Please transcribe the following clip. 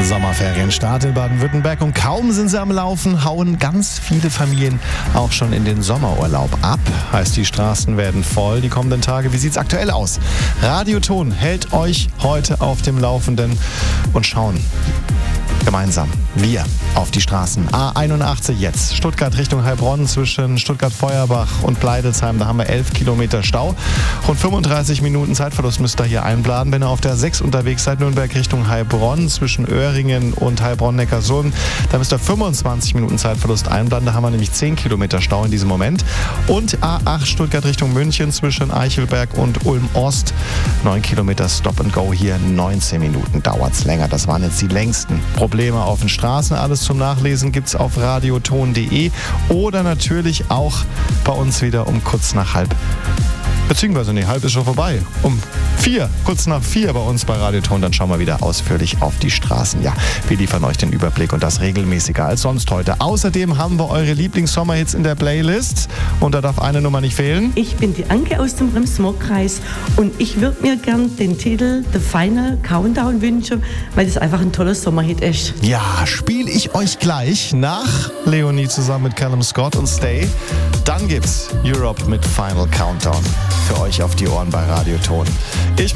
Sommerferienstart in Baden-Württemberg und kaum sind sie am Laufen, hauen ganz viele Familien auch schon in den Sommerurlaub ab. Heißt, die Straßen werden voll die kommenden Tage. Wie sieht's aktuell aus? Radioton hält euch heute auf dem Laufenden und schauen gemeinsam wir auf die Straßen. A81 jetzt. Stuttgart Richtung Heilbronn zwischen Stuttgart-Feuerbach und Bleidelsheim. Da haben wir 11 Kilometer Stau. Rund 35 Minuten Zeitverlust müsst ihr hier einplanen. Wenn ihr auf der 6 unterwegs seid, Nürnberg Richtung Heilbronn zwischen Öhringen und Heilbronn-Neckarsulm, da müsst ihr 25 Minuten Zeitverlust einplanen. Da haben wir nämlich 10 Kilometer Stau in diesem Moment. Und A8 Stuttgart Richtung München zwischen Eichelberg und Ulm-Ost. 9 Kilometer Stop and Go hier. 19 Minuten dauert's länger. Das waren jetzt die längsten Probleme auf den Straßen. Alles zum Nachlesen gibt's auf radioton.de oder natürlich auch bei uns wieder um kurz nach halb. Beziehungsweise, halb ist schon vorbei. Um 4, kurz nach 4 bei uns bei Radioton. Dann schauen wir wieder ausführlich auf die Straßen. Ja, wir liefern euch den Überblick und das regelmäßiger als sonst heute. Außerdem haben wir eure Lieblings-Sommerhits in der Playlist. Und da darf eine Nummer nicht fehlen. Ich bin die Anke aus dem Brems-Murr-Kreis und ich würde mir gern den Titel The Final Countdown wünschen, weil das einfach ein toller Sommerhit ist. Ja, spiele ich euch gleich nach Leonie zusammen mit Callum Scott und Stay. Dann gibt's Europe mit Final Countdown für euch auf die Ohren bei Radioton. Ich